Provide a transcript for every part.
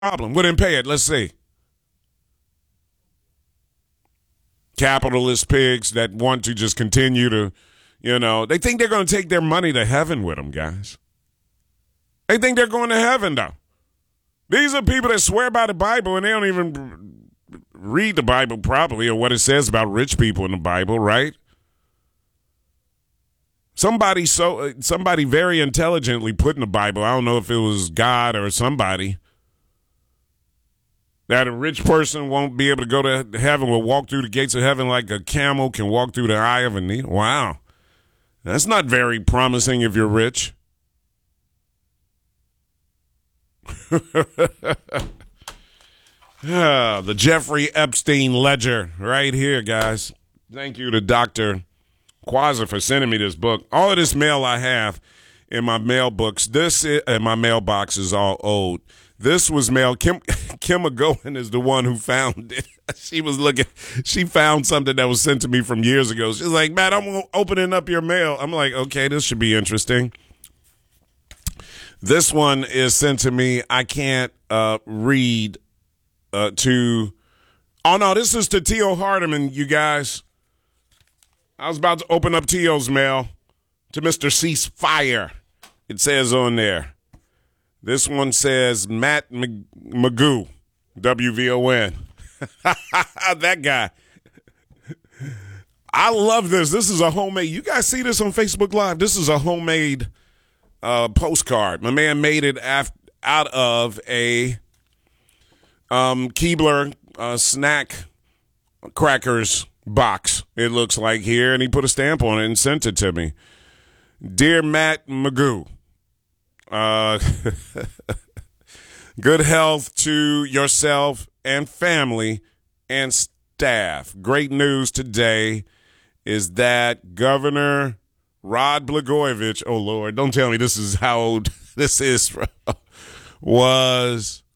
problem? Well, then pay it. Let's see. Capitalist pigs that want to just continue to, they think they're going to take their money to heaven with them, guys. They think they're going to heaven, though. These are people that swear by the Bible, and they don't even read the Bible properly or what it says about rich people in the Bible, right? Somebody very intelligently put in the Bible, I don't know if it was God or somebody, that a rich person won't be able to go to heaven, will walk through the gates of heaven like a camel can walk through the eye of a needle. Wow. That's not very promising if you're rich. The Jeffrey Epstein ledger right here, guys. Thank you to Dr. Quasar for sending me this book. All of this mail I have in my mail books, my mailbox is all old. This was mail. Kim McGowan is the one who found it. She found something that was sent to me from years ago. She's like, Matt, I'm opening up your mail. I'm like, okay, this should be interesting. This one is sent to me. I can't read to. Oh, no, this is to T.O. Hardiman, you guys. I was about to open up T.O.'s mail to Mr. Ceasefire. It says on there. This one says Matt Magoo, WVON. That guy. I love this. This is a homemade. You guys see this on Facebook Live? This is a homemade postcard. My man made it out of a Keebler snack crackers box, it looks like here, and he put a stamp on it and sent it to me. Dear Matt Magoo, good health to yourself and family and staff. Great news today is that Governor Rod Blagojevich, oh Lord, don't tell me this is how old this is, was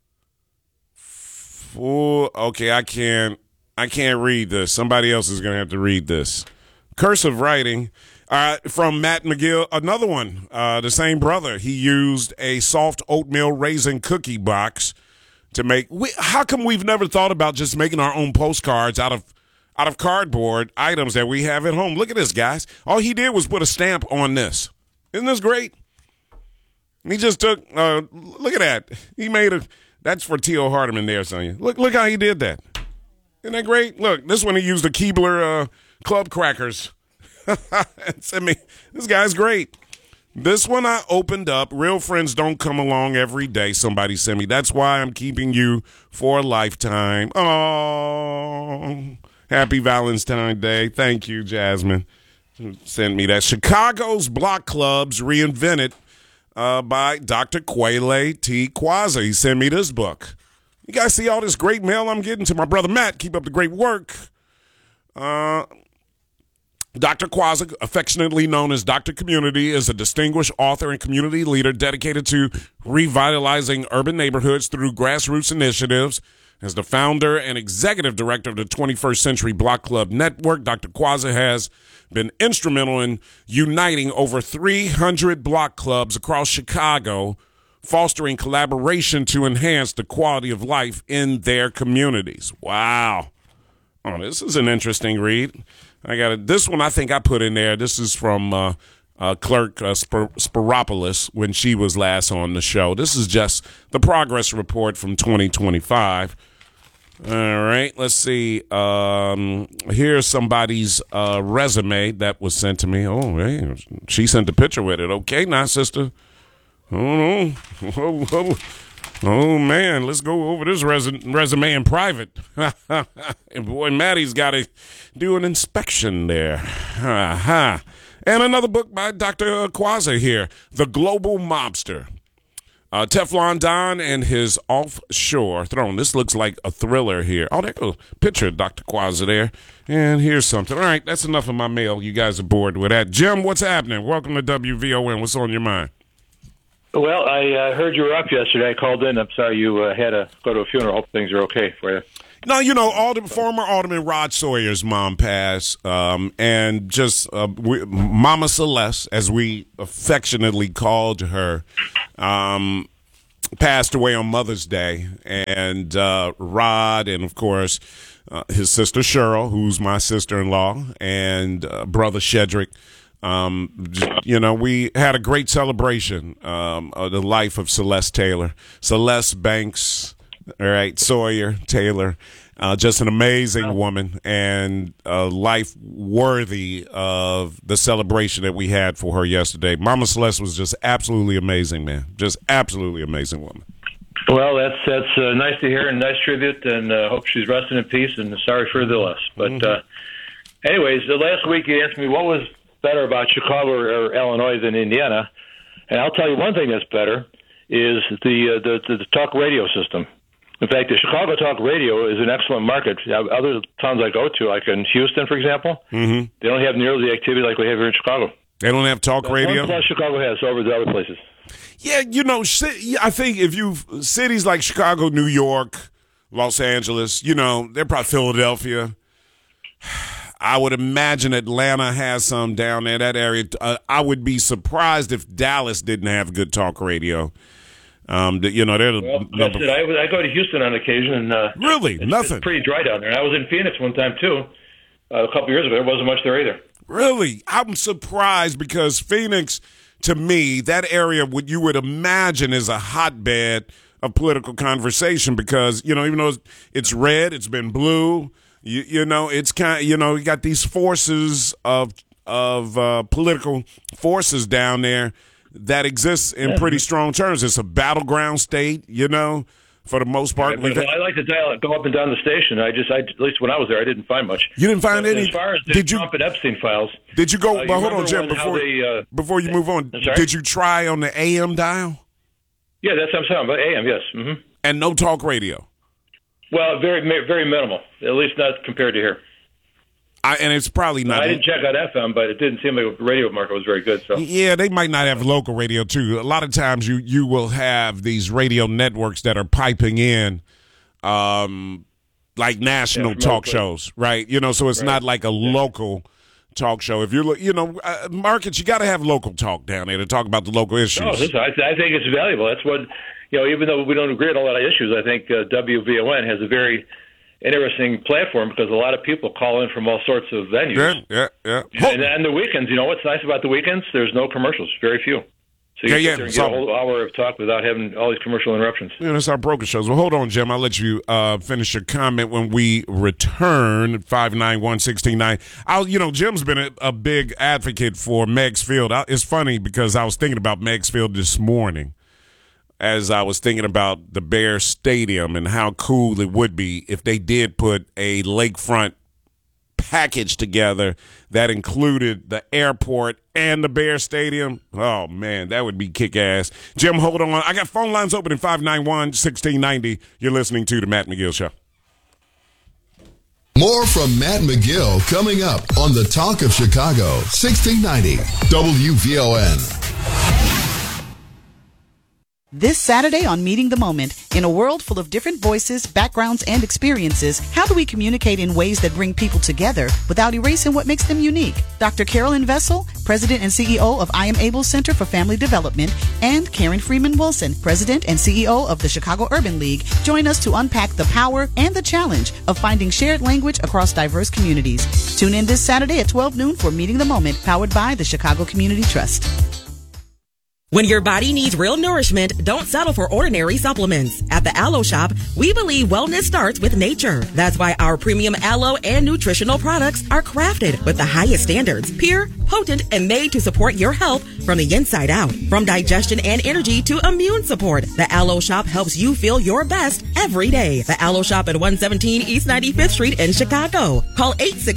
full. Okay, I can't read this. Somebody else is going to have to read this. Cursive writing. From Matt McGill, another one, the same brother. He used a soft oatmeal raisin cookie box to make. How come we've never thought about just making our own postcards out of cardboard items that we have at home? Look at this, guys. All he did was put a stamp on this. Isn't this great? He just took. Look at that. He made a. That's for T.O. Hardiman there, Sonya. Look how he did that. Isn't that great? Look, this one he used the Keebler club crackers. Send me. This guy's great. This one I opened up. Real friends don't come along every day. Somebody sent me. That's why I'm keeping you for a lifetime. Oh, happy Valentine's Day. Thank you, Jasmine. Sent me that. Chicago's Block Clubs Reinvented by Dr. Quele T. Quasar. He sent me this book. You guys see all this great mail I'm getting to my brother Matt. Keep up the great work. Dr. Quasar, affectionately known as Dr. Community, is a distinguished author and community leader dedicated to revitalizing urban neighborhoods through grassroots initiatives. As the founder and executive director of the 21st Century Block Club Network, Dr. Quasar has been instrumental in uniting over 300 block clubs across Chicago, fostering collaboration to enhance the quality of life in their communities. Wow. Oh, this is an interesting read. I got it. This one I think I put in there. This is from Clerk Spiropoulos when she was last on the show. This is just the progress report from 2025. All right, let's see. Here's somebody's resume that was sent to me. Oh, hey, she sent a picture with it. Okay, now, sister. Oh, man, let's go over this resume in private. And boy, Maddie's got to do an inspection there. And another book by Dr. Quasar here, The Global Mobster. Teflon Don and his offshore throne. This looks like a thriller here. Oh, there's a picture of Dr. Quasar there. And here's something. All right, that's enough of my mail. You guys are bored with that. Jim, what's happening? Welcome to WVON. What's on your mind? Well, I heard you were up yesterday. I called in. I'm sorry you had to go to a funeral. Hope things are okay for you. No, former Alderman Rod Sawyer's mom passed, and just Mama Celeste, as we affectionately called her, passed away on Mother's Day, and Rod, and of course his sister Cheryl, who's my sister-in-law, and brother Shedrick. We had a great celebration of the life of Celeste Taylor, Celeste Banks, all right, Sawyer Taylor. Just an amazing woman, and a life worthy of the celebration that we had for her yesterday. Mama Celeste was just absolutely amazing, man. Just absolutely amazing woman. Well, that's nice to hear, and nice tribute, and hope she's resting in peace, and sorry for the loss. But anyways, the last week you asked me what was better about Chicago or Illinois than Indiana, and I'll tell you one thing that's better is the talk radio system. In fact, the Chicago Talk Radio is an excellent market. Other towns I go to, like in Houston, for example, they don't have nearly the activity like we have here in Chicago. They don't have talk radio? Plus Chicago has over the other places. Yeah, I think if cities like Chicago, New York, Los Angeles, they're probably Philadelphia. I would imagine Atlanta has some down there, that area. I would be surprised if Dallas didn't have good talk radio. I go to Houston on occasion, and really nothing. It's pretty dry down there. And I was in Phoenix one time too, a couple years ago. There wasn't much there either. Really, I'm surprised because Phoenix, to me, that area you would imagine is a hotbed of political conversation because even though it's red, it's been blue. It's kind of you got these forces of political forces down there that exists in pretty strong terms. It's a battleground state, for the most part. Right, I like to go up and down the station. At least when I was there, I didn't find much. You didn't find any? As far as the Trump and Epstein files. Did you go? Hold on, Jim, before you move on. Did you try on the AM dial? Yeah, that's what I'm saying, about AM, yes. Mm-hmm. And no talk radio? Well, very, very minimal, at least not compared to here. And it's probably not. I didn't check out FM, but it didn't seem like the radio market was very good. So yeah, they might not have local radio too. A lot of times, you will have these radio networks that are piping in, like national talk shows, right? So it's not like a local talk show. If you're, markets, you got to have local talk down there to talk about the local issues. I think it's valuable. That's what even though we don't agree on a lot of issues, I think WVON has a very interesting platform because a lot of people call in from all sorts of venues. Yeah. And the weekends, what's nice about the weekends? There's no commercials, very few. So you sit there and get a whole hour of talk without having all these commercial interruptions. That's our broker shows. Well, hold on, Jim. I'll let you finish your comment when we return. 591-1690. Jim's been a big advocate for Meigs Field. It's funny because I was thinking about Meigs Field this morning as I was thinking about the Bears Stadium and how cool it would be if they did put a lakefront package together that included the airport and the Bears Stadium. Oh, man, that would be kick-ass. Jim, hold on. I got phone lines open at 591-1690. You're listening to The Matt McGill Show. More from Matt McGill coming up on the Talk of Chicago, 1690 WVON. This Saturday on Meeting the Moment, in a world full of different voices, backgrounds, and experiences, how do we communicate in ways that bring people together without erasing what makes them unique? Dr. Carolyn Vessel, President and CEO of I Am Able Center for Family Development, and Karen Freeman Wilson, President and CEO of the Chicago Urban League, join us to unpack the power and the challenge of finding shared language across diverse communities. Tune in this Saturday at 12 noon for Meeting the Moment, powered by the Chicago Community Trust. When your body needs real nourishment, don't settle for ordinary supplements. At the Aloe Shop, we believe wellness starts with nature. That's why our premium aloe and nutritional products are crafted with the highest standards, pure, potent, and made to support your health from the inside out. From digestion and energy to immune support, the Aloe Shop helps you feel your best every day. The Aloe Shop at 117 East 95th Street in Chicago. Call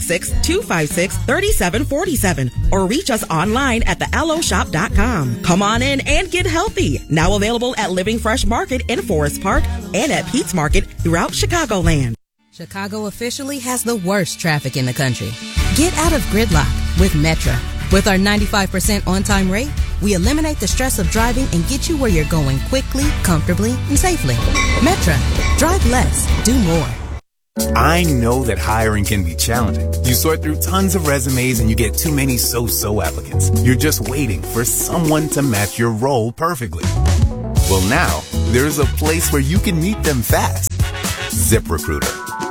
866-256-3747 or reach us online at thealoeshop.com. Come on in and get healthy. Now available at Living Fresh Market in Forest Park and at Pete's Market throughout Chicagoland. Chicago officially has the worst traffic in the country. Get out of gridlock with Metra. With our 95% on-time rate, we eliminate the stress of driving and get you where you're going quickly, comfortably, and safely. Metra. Drive less. Do more. I know that hiring can be challenging. You sort through tons of resumes and you get too many so-so applicants. You're just waiting for someone to match your role perfectly. Well, now there's a place where you can meet them fast. ZipRecruiter.